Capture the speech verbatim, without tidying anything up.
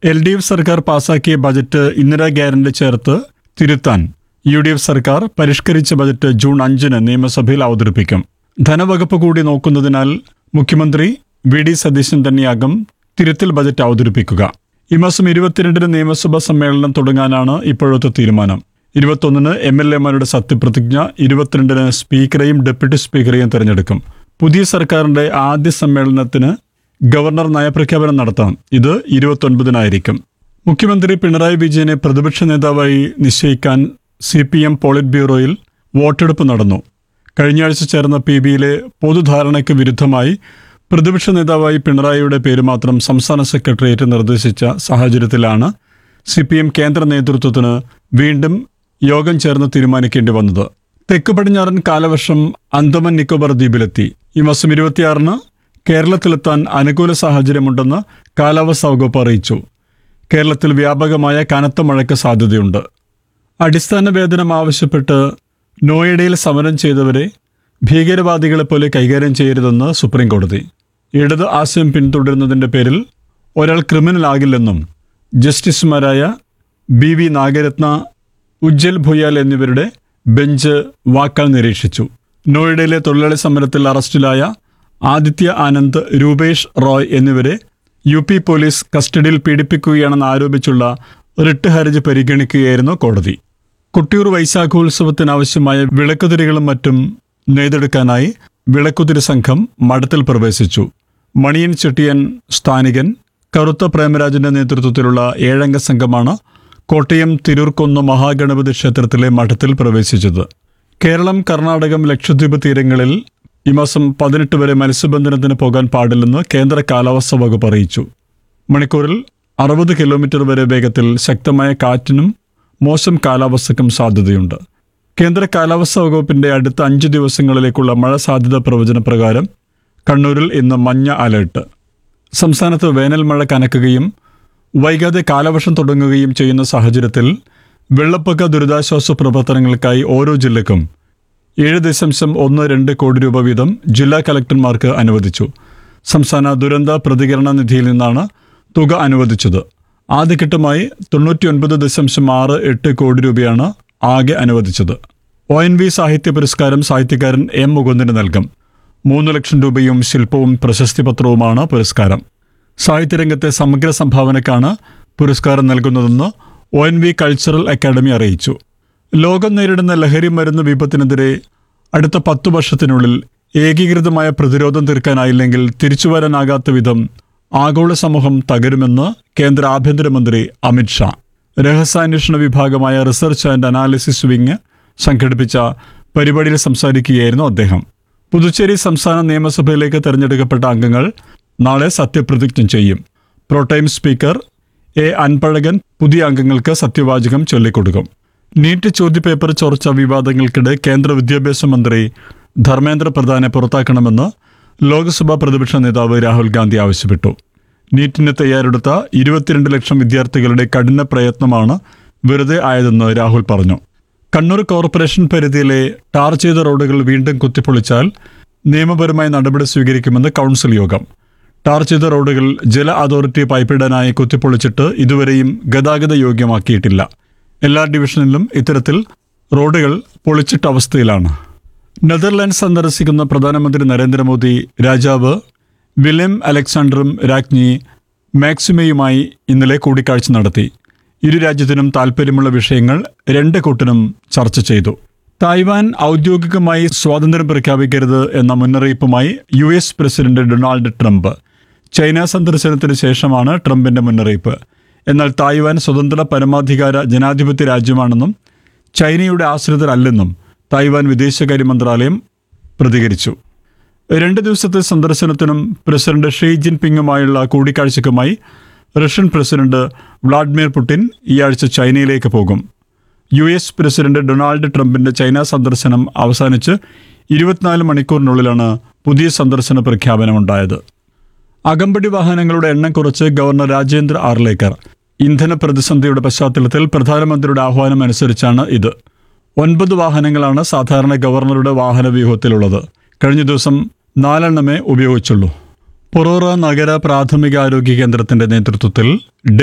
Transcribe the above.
L D F സർക്കാർ പാസാക്കിയ budget Indira guarantee ചേർത്ത് തിരുത്താൻ യു ഡി എഫ് സർക്കാർ പരിഷ്കരിച്ച ബജറ്റ് ജൂൺ അഞ്ചിന് നിയമസഭയിൽ അവതരിപ്പിക്കും. ധനവകുപ്പ് കൂടി നോക്കുന്നതിനാൽ മുഖ്യമന്ത്രി വി ഡി സതീശൻ തന്നെയാകും തിരുത്തൽ ബജറ്റ് അവതരിപ്പിക്കുക. ഈ മാസം ഇരുപത്തിരണ്ടിന് നിയമസഭാ സമ്മേളനം തുടങ്ങാനാണ് ഇപ്പോഴത്തെ തീരുമാനം. ഇരുപത്തൊന്നിന് എം എൽ എമാരുടെ സത്യപ്രതിജ്ഞ, ഇരുപത്തിരണ്ടിന് സ്പീക്കറെയും ഡെപ്യൂട്ടി സ്പീക്കറെയും തെരഞ്ഞെടുക്കും. പുതിയ സർക്കാരിന്റെ ആദ്യ സമ്മേളനത്തിന് ഗവർണർ നയപ്രഖ്യാപനം നടത്താം. ഇത് ഇരുപത്തൊൻപതിനായിരിക്കും. മുഖ്യമന്ത്രി പിണറായി വിജയനെ പ്രതിപക്ഷ നേതാവായി നിശ്ചയിക്കാൻ സി പി എം പോളിറ്റ് ബ്യൂറോയിൽ വോട്ടെടുപ്പ് നടന്നു. കഴിഞ്ഞ ആഴ്ച ചേർന്ന പി ബിയിലെ പൊതുധാരണയ്ക്ക് വിരുദ്ധമായി പ്രതിപക്ഷ നേതാവായി പിണറായിയുടെ പേര് മാത്രം സംസ്ഥാന സെക്രട്ടേറിയറ്റ് നിർദ്ദേശിച്ച സാഹചര്യത്തിലാണ് സി പി എം കേന്ദ്ര നേതൃത്വത്തിന് വീണ്ടും യോഗം ചേർന്ന് തീരുമാനിക്കേണ്ടി വന്നത്. തെക്ക് പടിഞ്ഞാറൻ കാലവർഷം അന്തമാൻ നിക്കോബാർ ദ്വീപിലെത്തി. ഈ മാസം ഇരുപത്തിയാറിന് കേരളത്തിലെത്താൻ അനുകൂല സാഹചര്യമുണ്ടെന്ന് കാലാവസ്ഥാ വകുപ്പ് അറിയിച്ചു. കേരളത്തിൽ വ്യാപകമായ കനത്ത മഴയ്ക്ക് സാധ്യതയുണ്ട്. അടിസ്ഥാന വേതനം ആവശ്യപ്പെട്ട് നോയിഡയിൽ സമരം ചെയ്തവരെ ഭീകരവാദികളെ പോലെ കൈകാര്യം ചെയ്യരുതെന്ന് സുപ്രീം കോടതി. ഇടത് ആശയം പിന്തുടരുന്നതിൻ്റെ പേരിൽ ഒരാൾ ക്രിമിനൽ ആകില്ലെന്നും ജസ്റ്റിസുമാരായ ബി വി നാഗരത്ന, ഉജ്ജൽ ഭുയാൽ എന്നിവരുടെ ബെഞ്ച് വാക്കാൽ നിരീക്ഷിച്ചു. നോയിഡയിലെ തൊഴിലാളി സമരത്തിൽ അറസ്റ്റിലായ ആദിത്യ ആനന്ദ്, രൂപേഷ് റോയ് എന്നിവരെ യു പി പോലീസ് കസ്റ്റഡിയിൽ പീഡിപ്പിക്കുകയാണെന്ന് ആരോപിച്ചുള്ള റിട്ട് ഹർജി പരിഗണിക്കുകയായിരുന്നു കോടതി. കൊട്ടിയൂർ വൈശാഖോത്സവത്തിനാവശ്യമായ വിളക്കുതിരികളും മറ്റും നെയ്തെടുക്കാനായി വിളക്കുതിരി സംഘം മഠത്തിൽ പ്രവേശിച്ചു. മണിയൻ ചെട്ടിയൻ സ്ഥാനികൻ കറുത്ത പ്രേമരാജന്റെ നേതൃത്വത്തിലുള്ള ഏഴംഗ സംഘമാണ് കോട്ടയം തിരൂർക്കൊന്ന് മഹാഗണപതി ക്ഷേത്രത്തിലെ മഠത്തിൽ പ്രവേശിച്ചത്. കേരളം, കർണാടകം, ലക്ഷദ്വീപ് തീരങ്ങളിൽ ഈ മാസം പതിനെട്ട് വരെ മത്സ്യബന്ധനത്തിന് പോകാൻ പാടില്ലെന്ന് കേന്ദ്ര കാലാവസ്ഥാ വകുപ്പ് അറിയിച്ചു. മണിക്കൂറിൽ അറുപത് കിലോമീറ്റർ വരെ വേഗത്തിൽ ശക്തമായ കാറ്റിനും മോശം കാലാവസ്ഥയ്ക്കും സാധ്യതയുണ്ട്. കേന്ദ്ര കാലാവസ്ഥാ വകുപ്പിന്റെ അടുത്ത അഞ്ച് ദിവസങ്ങളിലേക്കുള്ള മഴ സാധ്യതാ പ്രവചന പ്രകാരം കണ്ണൂരിൽ ഇന്ന് മഞ്ഞ അലേർട്ട്. സംസ്ഥാനത്ത് വേനൽ മഴ കനക്കുകയും വൈകാതെ കാലവർഷം തുടങ്ങുകയും ചെയ്യുന്ന സാഹചര്യത്തിൽ വെള്ളപ്പൊക്ക ദുരിതാശ്വാസ പ്രവർത്തനങ്ങൾക്കായി ഓരോ ജില്ലയ്ക്കും ഏഴ് ദശാംശം ഒന്ന് രണ്ട് കോടി രൂപ വീതം ജില്ലാ കലക്ടർമാർക്ക് അനുവദിച്ചു. സംസ്ഥാന ദുരന്ത പ്രതികരണ നിധിയിൽ നിന്നാണ് തുക അനുവദിച്ചത്. ആദ്യഘട്ടമായി തൊണ്ണൂറ്റി ഒൻപത് ദശാംശം ആറ് എട്ട് കോടി രൂപയാണ് ആകെ അനുവദിച്ചത്. ഒ എൻ വി സാഹിത്യ പുരസ്കാരം സാഹിത്യകാരൻ എം മുകുന്ദന് നൽകും. മൂന്ന് ലക്ഷം രൂപയും ശില്പവും പ്രശസ്തി പത്രവുമാണ് പുരസ്കാരം. സാഹിത്യരംഗത്തെ സമഗ്ര സംഭാവനക്കാണ് പുരസ്കാരം നൽകുന്നതെന്ന് O N V cultural academy അറിയിച്ചു. ലോകം നേരിടുന്ന ലഹരി മരുന്ന് വിപത്തിനെതിരെ അടുത്ത പത്തു വർഷത്തിനുള്ളിൽ ഏകീകൃതമായ പ്രതിരോധം തീർക്കാനായില്ലെങ്കിൽ തിരിച്ചുവരാനാകാത്ത വിധം ആഗോള സമൂഹം തകരുമെന്ന് കേന്ദ്ര ആഭ്യന്തരമന്ത്രി അമിത് ഷാ. രഹസ്യാന്വേഷണ വിഭാഗമായ റിസർച്ച് ആൻഡ് അനാലിസിസ് വിങ് സംഘടിപ്പിച്ച പരിപാടിയിൽ സംസാരിക്കുകയായിരുന്നു അദ്ദേഹം. പുതുച്ചേരി സംസ്ഥാന നിയമസഭയിലേക്ക് തെരഞ്ഞെടുക്കപ്പെട്ട അംഗങ്ങൾ നാളെ സത്യപ്രതിജ്ഞ ചെയ്യും. പ്രോടൈം സ്പീക്കർ എ അൻപഴകൻ പുതിയ അംഗങ്ങൾക്ക് സത്യവാചകം ചൊല്ലിക്കൊടുക്കും. നീറ്റ് ചോദ്യപേപ്പർ ചോർച്ച വിവാദങ്ങൾക്കിടെ കേന്ദ്ര വിദ്യാഭ്യാസ മന്ത്രി ധർമ്മേന്ദ്ര പ്രധാനെ പുറത്താക്കണമെന്ന് ലോക്സഭാ പ്രതിപക്ഷ നേതാവ് രാഹുൽ ഗാന്ധി ആവശ്യപ്പെട്ടു. നീറ്റിന് തയ്യാറെടുത്ത ഇരുപത്തിരണ്ട് ലക്ഷം വിദ്യാർത്ഥികളുടെ കഠിന പ്രയത്നമാണ് വെറുതെ ആയതെന്ന് രാഹുൽ പറഞ്ഞു. കണ്ണൂർ കോർപ്പറേഷൻ പരിധിയിലെ ടാർ ചെയ്ത റോഡുകൾ വീണ്ടും കുത്തിപ്പൊളിച്ചാൽ നിയമപരമായ നടപടി സ്വീകരിക്കുമെന്ന് കൗൺസിൽ യോഗം. ടാർ ചെയ്ത റോഡുകൾ ജല അതോറിറ്റി പൈപ്പിടാനായി കുത്തിപ്പൊളിച്ചിട്ട് ഇതുവരെയും ഗതാഗത യോഗ്യമാക്കിയിട്ടില്ല. എല്ലാ ഡിവിഷനിലും ഇത്തരത്തിൽ റോഡുകൾ പൊളിച്ചിട്ട അവസ്ഥയിലാണ്. നെതർലാൻഡ് സന്ദർശിക്കുന്ന പ്രധാനമന്ത്രി നരേന്ദ്രമോദി രാജാവ് വില്യം അലക്സാണ്ടറും രാജ്ഞി മാക്സിമയുമായി ഇന്നലെ കൂടിക്കാഴ്ച നടത്തി. ഇരു രാജ്യത്തിനും താൽപ്പര്യമുള്ള വിഷയങ്ങൾ രണ്ട് കൂട്ടരും ചർച്ച ചെയ്തു. തായ്വാൻ ഔദ്യോഗികമായി സ്വാതന്ത്ര്യം പ്രഖ്യാപിക്കരുത് എന്ന മുന്നറിയിപ്പുമായി U S president Donald Trump. China സന്ദർശനത്തിന് ശേഷമാണ് ട്രംപിന്റെ മുന്നറിയിപ്പ്. എന്നാൽ തായ്വാൻ സ്വതന്ത്ര പരമാധികാര ജനാധിപത്യ രാജ്യമാണെന്നും ചൈനയുടെ ആശ്രിതരല്ലെന്നും തായ്വാൻ വിദേശകാര്യ മന്ത്രാലയം പ്രതികരിച്ചു. രണ്ട് ദിവസത്തെ സന്ദർശനത്തിനും president Xi ജിൻപിങ്ങുമായുള്ള കൂടിക്കാഴ്ചയ്ക്കുമായി Russian president Vladimir Putin ഈ ആഴ്ച ചൈനയിലേക്ക് പോകും. യു എസ് പ്രസിഡന്റ് ഡൊണാൾഡ് ട്രംപിന്റെ ചൈന സന്ദർശനം അവസാനിച്ച് ഇരുപത്തിനാല് മണിക്കൂറിനുള്ളിലാണ് പുതിയ സന്ദർശന പ്രഖ്യാപനമുണ്ടായത്. അകമ്പടി വാഹനങ്ങളുടെ എണ്ണം കുറച്ച് ഗവർണർ രാജേന്ദ്ര ആർലേക്കർ. ഇന്ധന പ്രതിസന്ധിയുടെ പശ്ചാത്തലത്തിൽ പ്രധാനമന്ത്രിയുടെ ആഹ്വാനം അനുസരിച്ചാണ് ഇത്. ഒൻപത് വാഹനങ്ങളാണ് സാധാരണ ഗവർണറുടെ വാഹന വ്യൂഹത്തിലുള്ളത്. കഴിഞ്ഞ ദിവസം നാലെണ്ണമേ ഉപയോഗിച്ചുള്ളൂ. പൊറോറ നഗര പ്രാഥമികാരോഗ്യ കേന്ദ്രത്തിന്റെ നേതൃത്വത്തിൽ